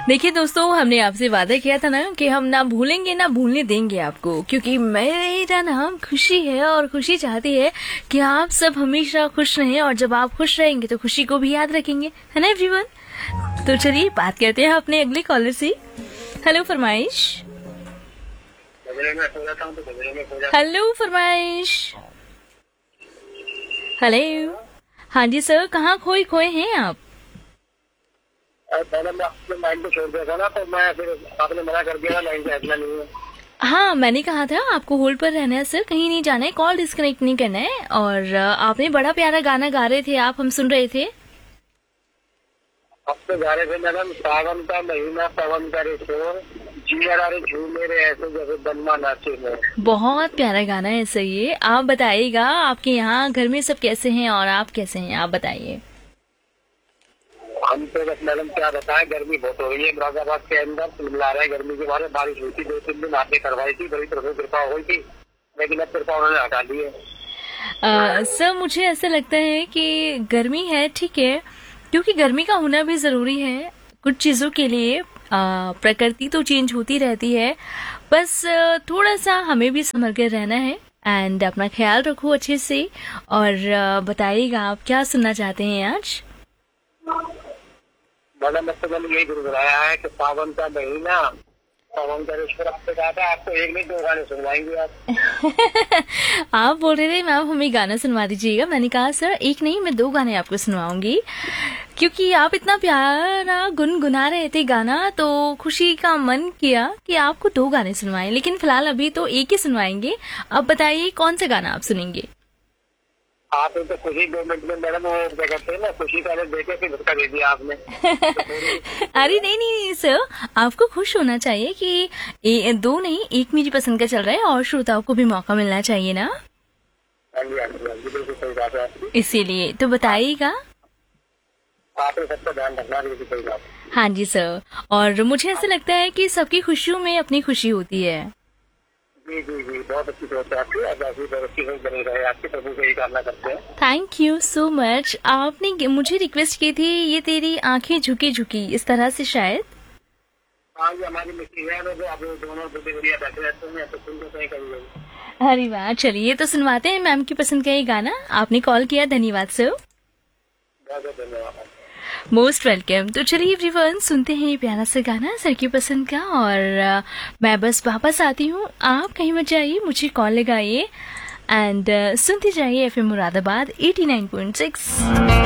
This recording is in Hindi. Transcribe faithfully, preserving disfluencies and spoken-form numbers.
देखिए दोस्तों, हमने आपसे वादा किया था ना कि हम ना भूलेंगे ना भूलने देंगे आपको, क्योंकि मेरा नाम खुशी है और खुशी चाहती है कि आप सब हमेशा खुश रहें, और जब आप खुश रहेंगे तो खुशी को भी याद रखेंगे, है ना एवरीवन। तो चलिए बात करते हैं अपने अगले कॉलर से। हेलो फरमाइश। हेलो फरमाइश। हेलो। हाँ जी सर, कहाँ खोए खोए हैं आप? पहले मैं आपने लाइन पे छोड़ दिया था ना, तो मैं फिर आपने मना कर दिया, लाइन पे हटना नहीं है। हाँ, मैंने कहा था आपको होल्ड पर रहना है सर, कहीं नहीं जाना है, कॉल डिस्कनेक्ट नहीं करना है। और आपने बड़ा प्यारा गाना गा रहे थे आप, हम सुन रहे थे। अब तो गा रहे थे मैडम, सावन का महीना पवन करे शोर, जिया रे झूमे रे ऐसे जैसे बनमा नाचे में। बहुत प्यारा गाना है सर ये। आप बताइएगा, आपके यहाँ घर में सब कैसे हैं और आप कैसे हैं, आप बताइए। हम तो बस मैडम क्या बताएं, गर्मी बहुत हो रही है मुरादाबाद के अंदर, मिला रहे हैं गर्मी के बारे में। बारिश हुई थी, दो तीन दिन आपने करवाई थी, बड़ी तरह से कृपा हुई थी, लेकिन अब कृपा उन्होंने हटा दी है। आ, सर मुझे ऐसा लगता है कि गर्मी है, ठीक है, क्योंकि गर्मी का होना भी जरूरी है कुछ चीजों के लिए। आ, प्रकृति तो चेंज होती रहती है, बस थोड़ा सा हमें भी संभल कर रहना है। एंड अपना ख्याल रखो अच्छे से। और आ, बताइएगा आप क्या सुनना चाहते हैं आज। मैडम अब तो मैंने यही गुनगुनाया है कि सावन का महीना पवन करे शोर। आपसे कहा था आपको एक नहीं दो गाने सुनवाएंगे आप। आप बोल रहे थे मैम हमें गाना सुनवा दीजिएगा, मैंने कहा सर एक नहीं मैं दो गाने आपको सुनवाऊंगी, क्योंकि आप इतना प्यारा गुनगुना रहे थे गाना, तो खुशी का मन किया कि आपको दो गाने सुनवाएं, लेकिन फिलहाल अभी तो एक ही सुनवाएंगे। अब बताइए कौन सा गाना आप सुनेंगे। आप तो खुशी दो मिनट में मैडम, वो क्या कहते हैं ना, खुशी पहले देखे फिर धक्का दे दिया आपने। अरे नहीं नहीं सर, आपको खुश होना चाहिए कि ए, दो नहीं एक मेरी पसंद का चल रहा है, और श्रोताओं को भी मौका मिलना चाहिए ना। हाँ जी हाँ जी हाँ जी, बिल्कुल सही बात है। इसीलिए तो बताइएगा। आपने सबका ध्यान रखना, बिल्कुल सही बात। हाँ जी सर, और मुझे ऐसा लगता है कि सबकी खुशियों में अपनी खुशी होती है। जी जी जी, बहुत अच्छी सोच है आपकी, अब ऐसी अच्छी सोच बनी रहे आपकी, प्रभु से ही कामना करते हैं। Thank you so much. आपने मुझे रिक्वेस्ट की थी ये तेरी आंखें झुकी झुकी, इस तरह से शायद। हाँ ये हमारी मिट्टी है, जो आप दोनों बढ़िया बैठे रहते हैं, तो सुन तो सही करिए। अरे वाह, चलिए तो सुनवाते हैं मैम की पसंद का ये गाना। आपने कॉल किया, धन्यवाद सर। बहुत बहुत धन्यवाद। Most welcome. तो चलिए एवरीवन, सुनते हैं ये प्यारा सा गाना सर की पसंद का, और आ, मैं बस वापस आती हूँ। आप कहीं मत जाइए, मुझे कॉल लगाइए एंड uh, सुनते जाइए FM Moradabad eighty nine point six.